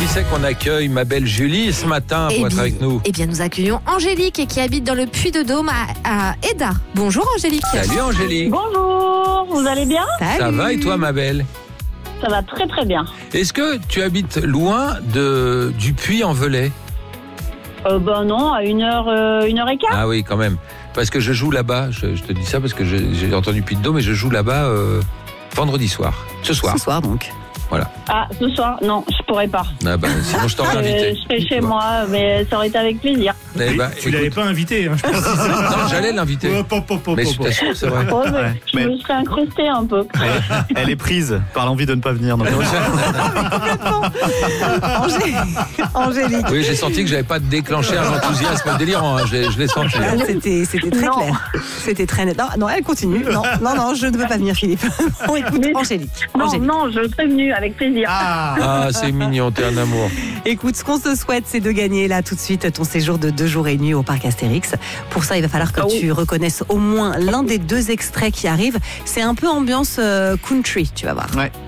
qui c'est qu'on accueille, ma belle Julie, ce matin pour être avec nous? Eh bien, nous accueillons Angélique qui habite dans le Puy-de-Dôme à Eda. Bonjour Angélique. Salut Angélique. Bonjour, vous allez bien? Salut. Ça va et toi ma belle? Ça va très très bien. Est-ce que tu habites loin du Puy-en-Velay? Non, à 1h15. Ah oui, quand même. Parce que je joue là-bas, je te dis ça parce que j'ai entendu Puy-de-Dôme et je joue là-bas vendredi soir. Ce soir. Ce soir donc. Voilà. Ah, ce soir, non, je pourrais pas. Ah bah, sinon je t'aurais invité. Je serai chez moi, mais ça aurait été avec plaisir. Eh bah, Tu l'avais écoute, pas invité, hein, je pense. non, j'allais l'inviter. Mais je t'assure, c'est vrai. Ouais, Ouais. je me serais incrustée un peu. Elle est prise par l'envie de ne pas venir. Donc... Angélique. Oui, j'ai senti que j'avais pas déclenché un enthousiasme délirant. Hein. Je l'ai senti. C'était très Non. clair. C'était très net. Non, elle continue. Non, je ne veux pas venir, Philippe. On écoute Mais- Angélique. Non, Angélique. non, je serais venue avec plaisir. Ah, c'est mignon, t'es un amour. Écoute, ce qu'on se souhaite, c'est de gagner là tout de suite ton séjour de 2 jours et 1 nuit au parc Astérix. Pour ça, il va falloir que Ah oui. tu reconnaisses au moins l'un des 2 extraits qui arrivent. C'est un peu ambiance country, tu vas voir. Ouais.